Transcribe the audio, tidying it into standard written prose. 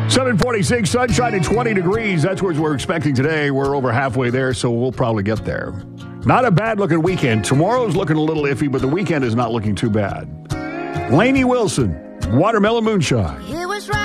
746, sunshine and 20 degrees. That's what we're expecting today. We're over halfway there, so we'll probably get there. Not a bad-looking weekend. Tomorrow's looking a little iffy, but the weekend is not looking too bad. Lainey Wilson, Watermelon Moonshine.